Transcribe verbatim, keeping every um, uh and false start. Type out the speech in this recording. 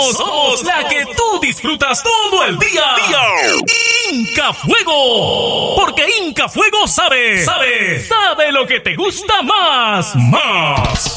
somos, somos la que tú disfrutas todo el día. Inca Fuego. Porque Inca Fuego sabe, sabe, sabe lo que te gusta más, más.